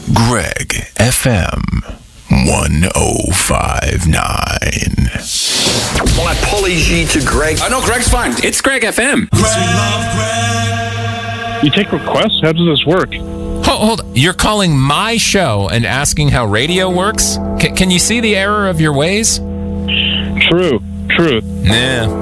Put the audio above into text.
Greg FM 1059. My apology to Greg. Oh, no, Greg's fine. It's Greg FM. You take requests? How does this work? Hold on. You're calling my show and asking how radio works? Can you see the error of your ways? True. Nah.